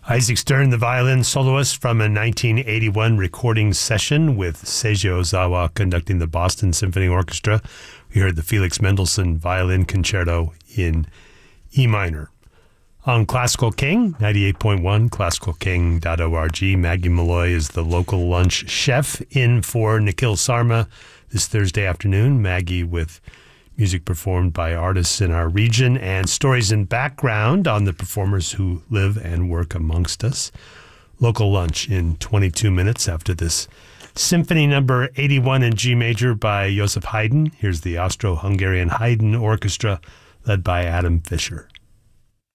Isaac Stern, the violin soloist from a 1981 recording session with Seiji Ozawa conducting the Boston Symphony Orchestra. We heard the Felix Mendelssohn Violin Concerto in E minor. On Classical King, 98.1, classicalking.org. Maggie Malloy is the local lunch chef in for Nikhil Sarma this Thursday afternoon. Maggie with music performed by artists in our region and stories and background on the performers who live and work amongst us. Local lunch in 22 minutes after this Symphony number 81 in G major by Joseph Haydn. Here's the Austro-Hungarian Haydn Orchestra led by Adam Fischer.